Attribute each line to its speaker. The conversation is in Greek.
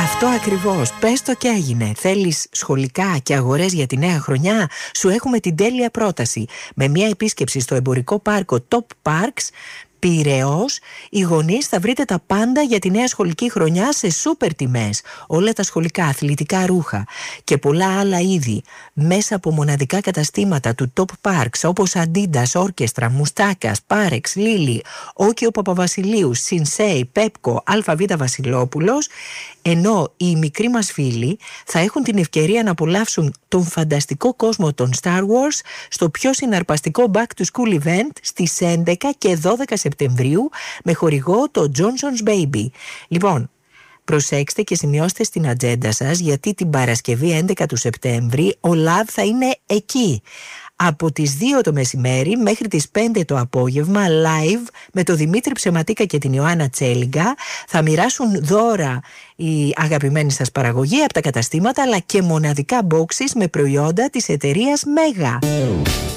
Speaker 1: Αυτό ακριβώς. Πες το και έγινε. Θέλεις σχολικά και αγορές για τη νέα χρονιά? Σου έχουμε την τέλεια πρόταση. Με μια επίσκεψη στο εμπορικό πάρκο Top Parks Πειραιώς, οι γονείς θα βρείτε τα πάντα για τη νέα σχολική χρονιά σε σούπερ τιμές. Όλα τα σχολικά αθλητικά ρούχα και πολλά άλλα είδη μέσα από μοναδικά καταστήματα του Top Parks όπως Adidas, Orchestra, Μουστάκας, Parex, Lily, Όκιο Παπαβασιλείου, Sinsei, Pepco, ΑΒ Βασιλόπουλος. Ενώ οι μικροί μας φίλοι θα έχουν την ευκαιρία να απολαύσουν τον φανταστικό κόσμο των Star Wars στο πιο συναρπαστικό Back to School event στις 11 και 12 Σεπτεμβρίου με χορηγό το Johnson's Baby. Λοιπόν, προσέξτε και σημειώστε στην ατζέντα σας, γιατί την Παρασκευή 11 του Σεπτέμβρη ο Love θα είναι εκεί. Από τις 2 το μεσημέρι μέχρι τις 5 το απόγευμα, live με τον Δημήτρη Ψεματίκα και την Ιωάννα Τσέλιγκα, θα μοιράσουν δώρα οι αγαπημένοι σας παραγωγοί από τα καταστήματα, αλλά και μοναδικά boxes με προϊόντα της εταιρείας Mega.